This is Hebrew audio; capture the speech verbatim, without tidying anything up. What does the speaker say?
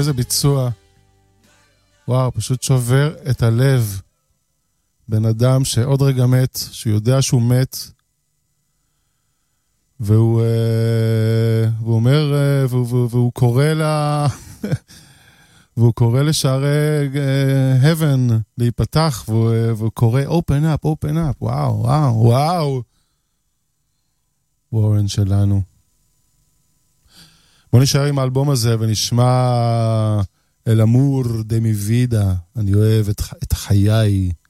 איזה ביצוע. וואו, פשוט שובר את הלב. בן אדם שעוד רגע מת, שהוא יודע שהוא מת, והוא, והוא אומר, והוא, והוא, והוא קורא לה, והוא קורא לשערי heaven להיפתח, והוא, והוא קורא open up, open up, וואו, וואו, וואו. וורן שלנו. בוא נשאר עם האלבום הזה ונשמע אל אמור דמי וידה. אני אוהב את, את חיי.